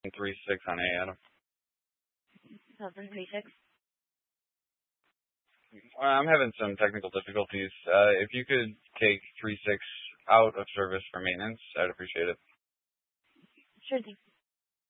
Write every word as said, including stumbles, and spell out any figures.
three six on A, Adam. Telephone three six. I'm having some technical difficulties. Uh, if you could take three six out of service for maintenance, I'd appreciate it. Sure thing.